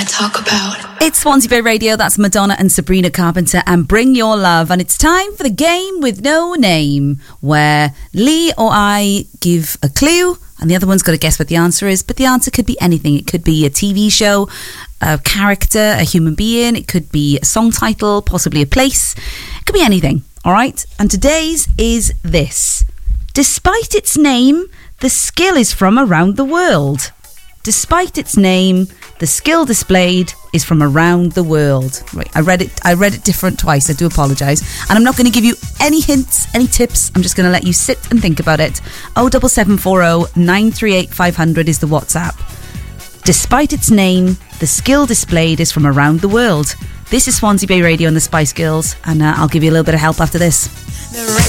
talk about. It's Swansea Bay Radio, that's Madonna and Sabrina Carpenter and Bring Your Love. And it's time for the game with no name, where Lee or I give a clue and the other one's got to guess what the answer is. But the answer could be anything. It could be a TV show, a character, a human being. It could be a song title, possibly a place. It could be anything, all right? And today's is this. Despite its name, the skill is from around the world. Despite its name, the skill displayed is from around the world. Right, I read it different twice. I do apologise. And I'm not going to give you any hints, any tips. I'm just going to let you sit and think about it. 07740 938 500 is the WhatsApp. Despite its name, the skill displayed is from around the world. This is Swansea Bay Radio and the Spice Girls, and I'll give you a little bit of help after this.